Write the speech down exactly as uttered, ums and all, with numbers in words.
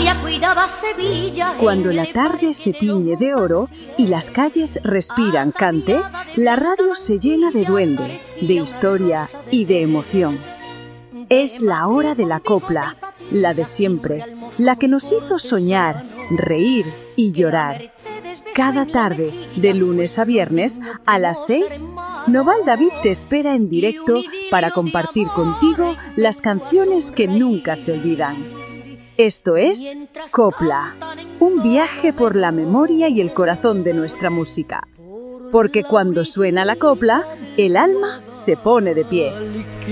María cuidaba Sevilla. Cuando la tarde se tiñe de oro y las calles respiran cante, la radio se llena de duende, de historia y de emoción. Es la hora de la copla, la de siempre, la que nos hizo soñar, reír y llorar. Cada tarde, de lunes a viernes, a las seis, Noval David te espera en directo para compartir contigo las canciones que nunca se olvidan. Esto es Copla, un viaje por la memoria y el corazón de nuestra música. Porque cuando suena la copla, el alma se pone de pie.